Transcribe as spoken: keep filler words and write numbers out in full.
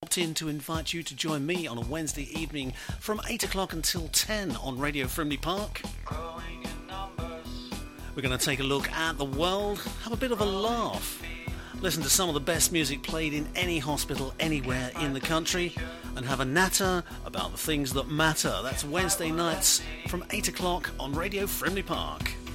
in to invite you to join me on a Wednesday evening from eight o'clock until ten on Radio Frimley Park. We're going to take a look at the world, have a bit of a laugh, listen to some of the best music played in any hospital anywhere in the country, and have a natter about the things that matter. That's Wednesday nights from eight o'clock on Radio Frimley Park.